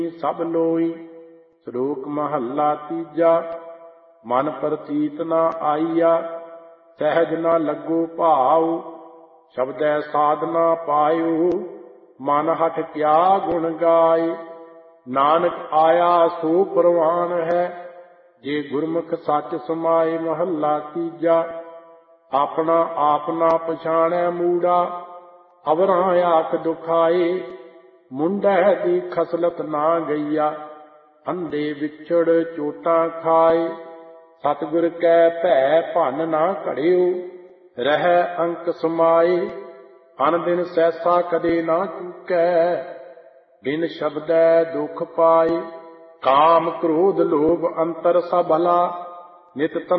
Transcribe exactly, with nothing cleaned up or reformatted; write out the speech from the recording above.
ਸਭ ਲੋਈ। ਸ਼ਲੋਕ ਮਹੱਲਾ ਤੀਜਾ। ਮਨ ਪ੍ਰਤੀਤ ਨਾ ਆਈਆ, ਸਹਿਜ ਨਾ ਲੱਗੋ ਭਾਉ। ਸ਼ਬਦੈ ਸਾਧ ਨਾ ਪਾਇਓ, ਮਨ ਹਠ ਕਿਆ ਗੁਣ ਗਾਏ। ਨਾਨਕ ਆਇਆ ਸੋ ਪ੍ਰਵਾਨ ਹੈ, ਜੇ ਗੁਰਮੁਖ ਸੱਚ ਸਮਾਏ। ਮਹੱਲਾ ਤੀਜਾ। ਆਪਣਾ ਆਪ ਨਾ ਪਛਾਣੈ ਮੂੜਾ, ਅਵਰਾਂ ਆਖ ਦੁਖਾਏ। ਮੁੰਡੈ ਦੀ ਖਸਲਤ ਨਾ ਗਈਆ, ਅੰਧੇ ਵਿਛੜ ਚੋਟਾਂ ਖਾਏ। ਸਤਿਗੁਰ ਕੈ ਭੈ ਭੰਨ ਨਾ ਘੜਿਓ, ਰਹਿ ਅੰਕ ਸਮਾਏ। ਅਨ ਦਿਨ ਸੈਸਾ ਕਦੇ ਨਾ ਚੂਕੈ, ਬਿਨ ਸ਼ਬਦੈ ਦੁਖ ਪਾਏ। ਕਾਮ ਕ੍ਰੋਧ ਲੋਭ ਅੰਤਰ ਸਭ ਭਲਾ, ਨਿਤ